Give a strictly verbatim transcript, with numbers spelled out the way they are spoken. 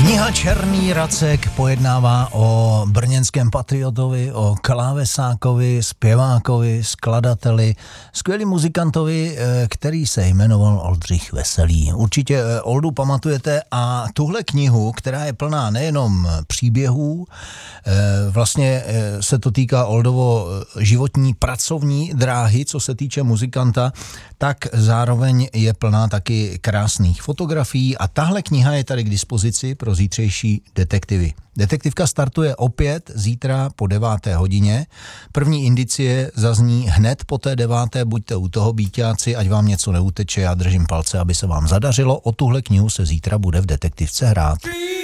Kniha Černý Racek pojednává o brněnském patriotovi, o klávesákovi, zpěvákovi, skladateli, skvělým muzikantovi, který se jmenoval Oldřich Veselý. Určitě Oldu pamatujete a tuhle knihu, která je plná nejenom příběhů, vlastně se to týká Oldovo životní pracovní dráhy, co se týče muzikanta, tak zároveň je plná taky krásných fotografií a tahle kniha je tady k dispozici pro zítřejší detektivy. Detektivka startuje opět zítra po deváté hodině. První indicie zazní hned po té deváté, buďte u toho, býťáci, ať vám něco neuteče, já držím palce, aby se vám zadařilo. O tuhle knihu se zítra bude v detektivce hrát.